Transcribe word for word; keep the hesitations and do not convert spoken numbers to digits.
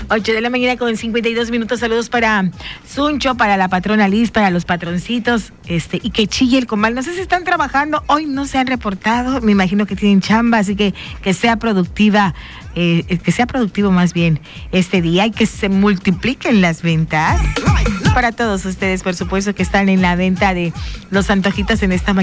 ocho de la mañana con cincuenta y dos minutos. Saludos para Suncho, para la patrona Liz, para los patroncitos, este, y que chille el comal. No sé si están trabajando, hoy no se han reportado, me imagino que tienen chamba, así que que sea productiva, eh, que sea productivo más bien este día y que se multipliquen las ventas. Para todos ustedes, por supuesto, que están en la venta de los antojitos en esta mañana.